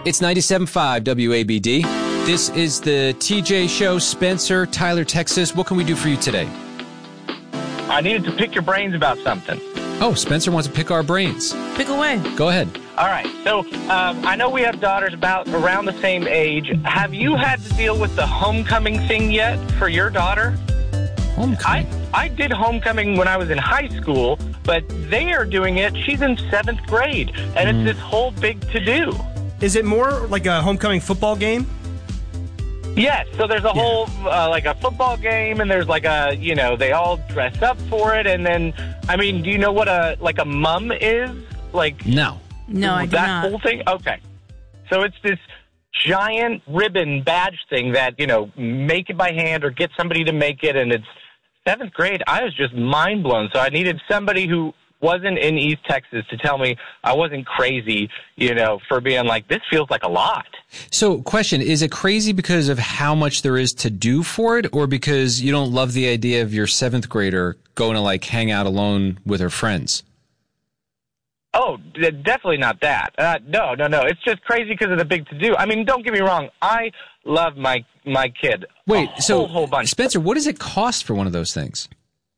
It's 97.5 WABD. This is the TJ Show. Spencer, Tyler, Texas. What can we do for you today? I needed to pick your brains about something. Oh, Spencer wants to pick our brains. Pick away. Go ahead. All right. So I know we have daughters around the same age. Have you had to deal with the homecoming thing yet for your daughter? Homecoming? I did homecoming when I was in high school, but they are doing it. She's in 7th grade, and it's this whole big to-do. Is it more like a homecoming football game? Yes, so there's a whole, like a football game, and there's like a, they all dress up for it, and then, do you know what a mum is? No. No, I do not. That whole thing? Okay. So it's this giant ribbon badge thing that, make it by hand or get somebody to make it, and it's 7th grade. I was just mind blown, so I needed somebody who wasn't in East Texas to tell me I wasn't crazy, for being like, this feels like a lot. So, question, is it crazy because of how much there is to do for it, or because you don't love the idea of your 7th grader going to, hang out alone with her friends? Oh, definitely not that. No. It's just crazy because of the big to-do. Don't get me wrong. I love my kid. Wait, whole bunch. Spencer, what does it cost for one of those things?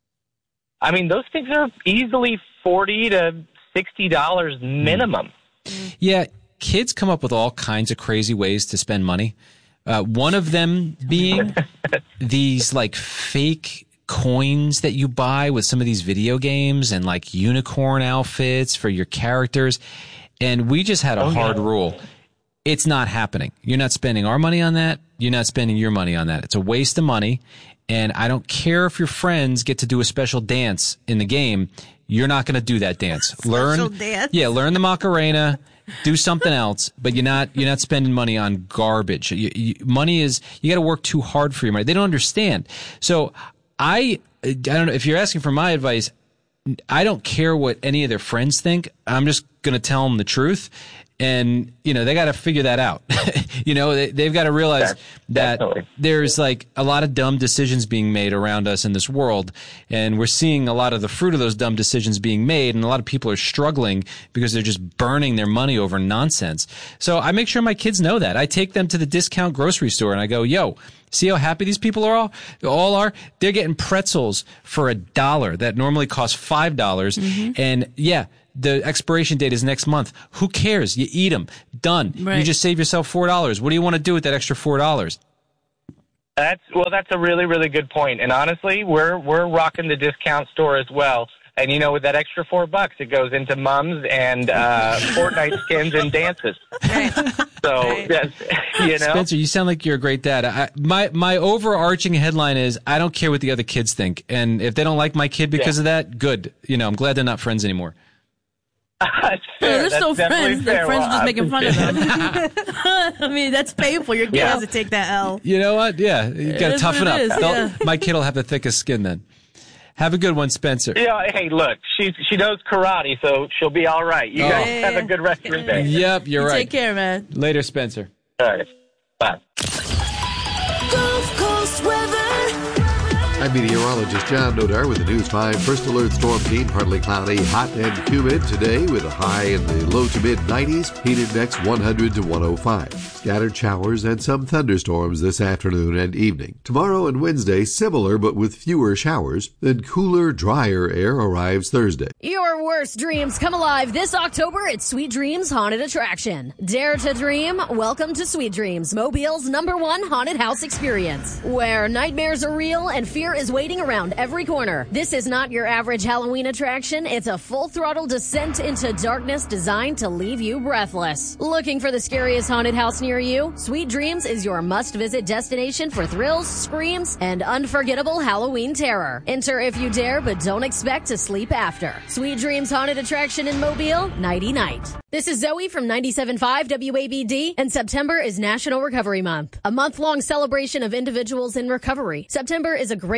Those things are easily $40 to $60 minimum. Yeah, kids come up with all kinds of crazy ways to spend money. One of them being these fake coins that you buy with some of these video games and unicorn outfits for your characters. And we just had a hard rule. It's not happening. You're not spending our money on that. You're not spending your money on that. It's a waste of money. And I don't care if your friends get to do a special dance in the game. You're not going to do that dance. Special dance? Yeah, learn the Macarena. Do something else, but you're not spending money on garbage. Money is, you got to work too hard for your money. They don't understand. So I don't know if you're asking for my advice. I don't care what any of their friends think. I'm just going to tell them the truth. And, they got to figure that out. They've got to realize that there's a lot of dumb decisions being made around us in this world. And we're seeing a lot of the fruit of those dumb decisions being made. And a lot of people are struggling because they're just burning their money over nonsense. So I make sure my kids know that. I take them to the discount grocery store and I go, yo, see how happy these people all are? They're getting pretzels for $1 that normally costs $5. Mm-hmm. And yeah, the expiration date is next month. Who cares? You eat them. Done. Right. You just save yourself $4. What do you want to do with that extra $4? That's a really, really good point. And honestly, we're rocking the discount store as well. And with that extra $4, it goes into mums and Fortnite skins and dances. So, yes, Spencer, you sound like you're a great dad. My overarching headline is I don't care what the other kids think, and if they don't like my kid because of that, good. I'm glad they're not friends anymore. They're still friends. Their friends are just making fun of them. That's painful. Your kid has to take that L. You know what? Yeah, you got to toughen up. My kid will have the thickest skin then. Have a good one, Spencer. Hey, look, she knows karate, so she'll be all right. You guys have a good rest of your day. Yep, you're right. Take care, man. Later, Spencer. All right. Bye. Gulf Coast weather. I'm meteorologist John Nodar with the News 5 First Alert Storm Team. Partly cloudy, hot and humid today with a high in the low to mid-90s. Heat index 100 to 105. Scattered showers and some thunderstorms this afternoon and evening. Tomorrow and Wednesday, similar but with fewer showers. Then cooler, drier air arrives Thursday. Your worst dreams come alive this October at Sweet Dreams Haunted Attraction. Dare to dream? Welcome to Sweet Dreams, Mobile's #1 haunted house experience, where nightmares are real and fear is waiting around every corner. This is not your average Halloween attraction. It's a full-throttle descent into darkness designed to leave you breathless. Looking for the scariest haunted house near you? Sweet Dreams is your must-visit destination for thrills, screams, and unforgettable Halloween terror. Enter if you dare, but don't expect to sleep after. Sweet Dreams Haunted Attraction in Mobile, Nighty Night. This is Zoe from 97.5 WABD, and September is National Recovery Month, a month-long celebration of individuals in recovery. September is a great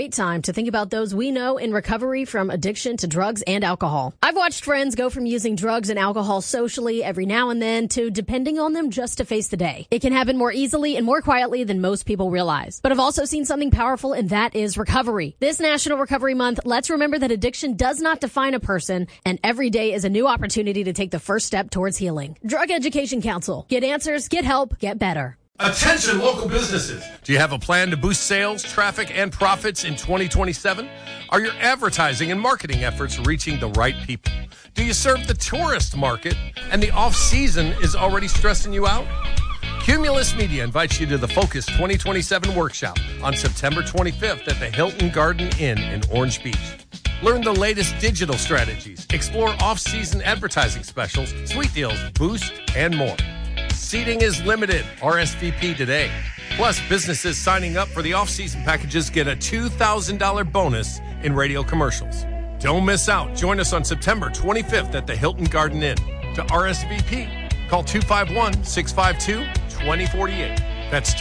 great time to think about those we know in recovery from addiction to drugs and alcohol. I've watched friends go from using drugs and alcohol socially every now and then to depending on them just to face the day. It can happen more easily and more quietly than most people realize. But I've also seen something powerful, and that is recovery. This National Recovery Month, let's remember that addiction does not define a person, and every day is a new opportunity to take the first step towards healing. Drug Education Council. Get answers, get help, get better. Attention local businesses. Do you have a plan to boost sales, traffic, and profits in 2027? Are your advertising and marketing efforts reaching the right people? Do you serve the tourist market and the off-season is already stressing you out? Cumulus Media invites you to the Focus 2027 workshop on September 25th at the Hilton Garden Inn in Orange Beach. Learn the latest digital strategies, explore off-season advertising specials, sweet deals, boost, and more. Seating is limited. RSVP today. Plus, businesses signing up for the off-season packages get a $2,000 bonus in radio commercials. Don't miss out. Join us on September 25th at the Hilton Garden Inn. To RSVP, call 251-652-2048. That's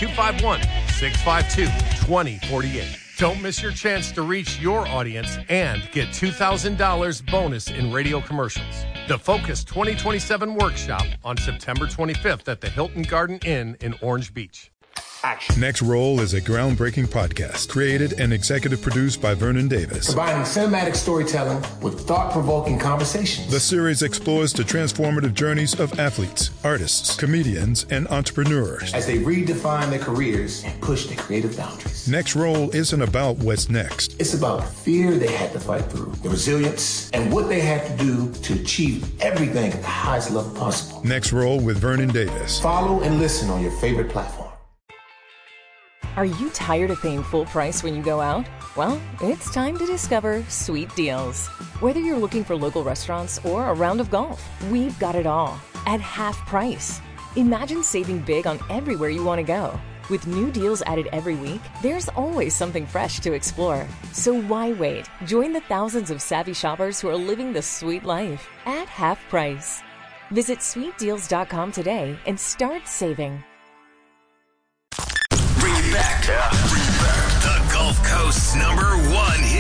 251-652-2048. Don't miss your chance to reach your audience and get $2,000 bonus in radio commercials. The Focus 2027 workshop on September 25th at the Hilton Garden Inn in Orange Beach. Action. Next Roll is a groundbreaking podcast created and executive produced by Vernon Davis. Combining cinematic storytelling with thought-provoking conversations. The series explores the transformative journeys of athletes, artists, comedians, and entrepreneurs as they redefine their careers and push their creative boundaries. Next Roll isn't about what's next. It's about the fear they had to fight through, the resilience, and what they had to do to achieve everything at the highest level possible. Next Roll with Vernon Davis. Follow and listen on your favorite platform. Are you tired of paying full price when you go out? Well, it's time to discover Sweet Deals. Whether you're looking for local restaurants or a round of golf, we've got it all at half price. Imagine saving big on everywhere you want to go. With new deals added every week, there's always something fresh to explore. So why wait? Join the thousands of savvy shoppers who are living the sweet life at half price. Visit sweetdeals.com today and start saving. Bring it back. The Gulf Coast's #1